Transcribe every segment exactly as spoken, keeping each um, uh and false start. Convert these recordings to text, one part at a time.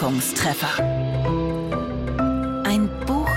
Wirkungstreffer. Ein Buch,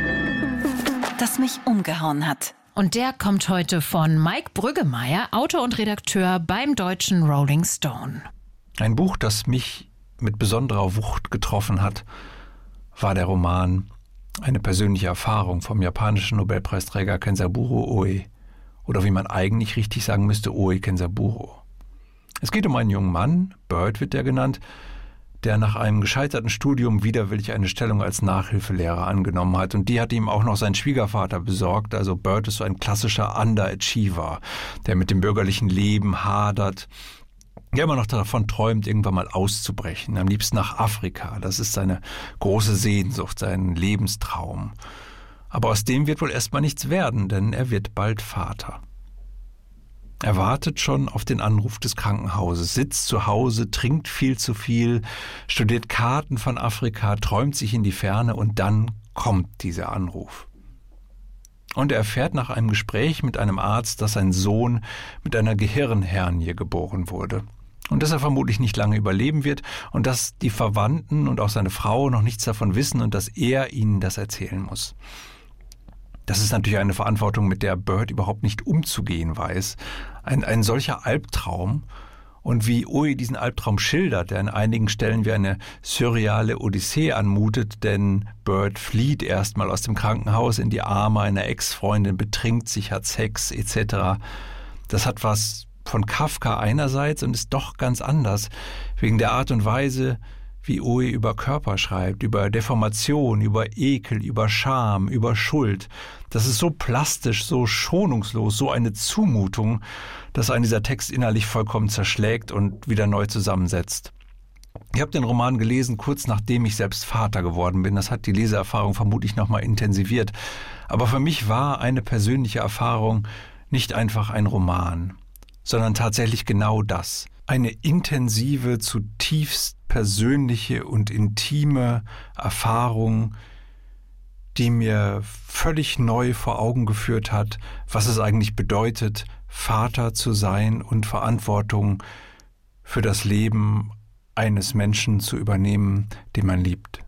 das mich umgehauen hat. Und der kommt heute von Mike Brüggemeier, Autor und Redakteur beim deutschen Rolling Stone. Ein Buch, das mich mit besonderer Wucht getroffen hat, war der Roman Eine persönliche Erfahrung vom japanischen Nobelpreisträger Kenzaburo Oe. Oder wie man eigentlich richtig sagen müsste, Oe Kenzaburo. Es geht um einen jungen Mann, Bird wird er genannt, der nach einem gescheiterten Studium widerwillig eine Stellung als Nachhilfelehrer angenommen hat. Und die hat ihm auch noch sein Schwiegervater besorgt. Also Bird ist so ein klassischer Underachiever, der mit dem bürgerlichen Leben hadert, der immer noch davon träumt, irgendwann mal auszubrechen. Am liebsten nach Afrika. Das ist seine große Sehnsucht, sein Lebenstraum. Aber aus dem wird wohl erstmal nichts werden, denn er wird bald Vater. Er wartet schon auf den Anruf des Krankenhauses, sitzt zu Hause, trinkt viel zu viel, studiert Karten von Afrika, träumt sich in die Ferne und dann kommt dieser Anruf. Und er erfährt nach einem Gespräch mit einem Arzt, dass sein Sohn mit einer Gehirnhernie geboren wurde. Und dass er vermutlich nicht lange überleben wird und dass die Verwandten und auch seine Frau noch nichts davon wissen und dass er ihnen das erzählen muss. Das ist natürlich eine Verantwortung, mit der Bird überhaupt nicht umzugehen weiß. Ein, ein solcher Albtraum. Und wie Oe diesen Albtraum schildert, der an einigen Stellen wie eine surreale Odyssee anmutet, denn Bird flieht erstmal aus dem Krankenhaus in die Arme einer Ex-Freundin, betrinkt sich, hat Sex et cetera. Das hat was von Kafka einerseits und ist doch ganz anders, wegen der Art und Weise, wie Oe über Körper schreibt, über Deformation, über Ekel, über Scham, über Schuld. Das ist so plastisch, so schonungslos, so eine Zumutung, dass einen dieser Text innerlich vollkommen zerschlägt und wieder neu zusammensetzt. Ich habe den Roman gelesen, kurz nachdem ich selbst Vater geworden bin. Das hat die Leseerfahrung vermutlich nochmal intensiviert. Aber für mich war eine persönliche Erfahrung nicht einfach ein Roman, sondern tatsächlich genau das. Eine intensive, zutiefst persönliche und intime Erfahrung, die mir völlig neu vor Augen geführt hat, was es eigentlich bedeutet, Vater zu sein und Verantwortung für das Leben eines Menschen zu übernehmen, den man liebt.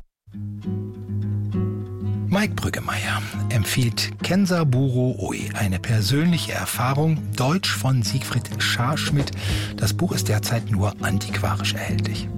Mike Brüggemeier empfiehlt Kenzaburo Oe, eine persönliche Erfahrung, Deutsch von Siegfried Scharschmidt. Das Buch ist derzeit nur antiquarisch erhältlich.